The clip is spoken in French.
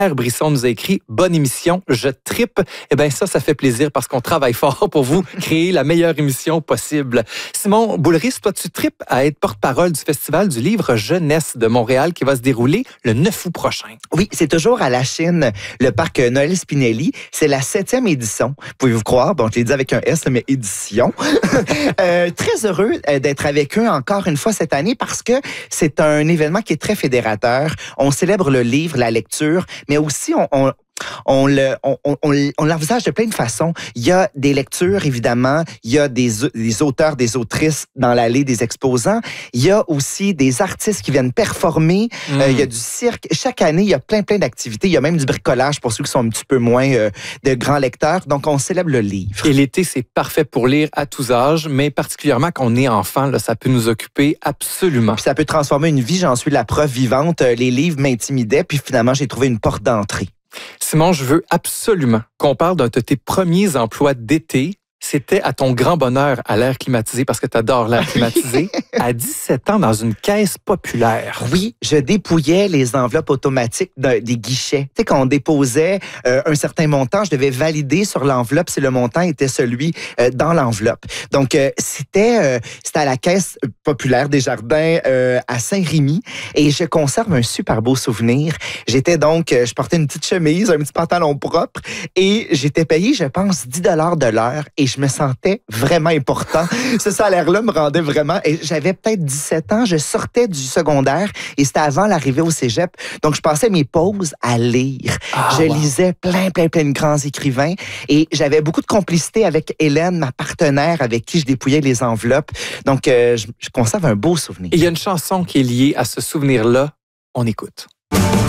Brisson nous a écrit « Bonne émission, je trippe ». Eh bien, ça fait plaisir parce qu'on travaille fort pour vous créer la meilleure émission possible. Simon Boulris, toi, tu tripes à être porte-parole du Festival du livre Jeunesse de Montréal qui va se dérouler le 9 août prochain. Oui, c'est toujours à la Chine, le parc Noël Spinelli. C'est la 7e édition. Pouvez-vous croire? Bon, je l'ai dit avec un S, mais édition. Très heureux d'être avec eux encore une fois cette année parce que c'est un événement qui est très fédérateur. On célèbre le livre, la lecture, mais aussi on l'envisage de plein de façons. Il y a des lectures, évidemment. Il y a des auteurs, des autrices dans l'allée des exposants. Il y a aussi des artistes qui viennent performer. Il y a du cirque. Chaque année, il y a plein d'activités. Il y a même du bricolage pour ceux qui sont un petit peu moins de grands lecteurs. Donc, on célèbre le livre. Et l'été, c'est parfait pour lire à tous âges, mais particulièrement quand on est enfant, là, ça peut nous occuper absolument. Puis ça peut transformer une vie. J'en suis la preuve vivante. Les livres m'intimidaient, puis finalement, j'ai trouvé une porte d'entrée. Simon, je veux absolument qu'on parle d'un de tes premiers emplois d'été. C'était à ton grand bonheur à l'air climatisé, parce que tu adores l'air climatisé, à 17 ans dans une caisse populaire. Oui, je dépouillais les enveloppes automatiques des guichets. Tu sais, quand on déposait un certain montant, je devais valider sur l'enveloppe si le montant était celui dans l'enveloppe. Donc, c'était à la caisse populaire des Jardins à Saint-Rémy et je conserve un super beau souvenir. J'étais donc, je portais une petite chemise, un petit pantalon propre et j'étais payé, je pense, 10 $ de l'heure et je me sentais vraiment important. Ce salaire-là me rendait vraiment... Et j'avais peut-être 17 ans, je sortais du secondaire et c'était avant l'arrivée au cégep. Donc, je passais mes pauses à lire. Je lisais plein de grands écrivains et j'avais beaucoup de complicité avec Hélène, ma partenaire avec qui je dépouillais les enveloppes. Donc, je conserve un beau souvenir. Et il y a une chanson qui est liée à ce souvenir-là. On écoute.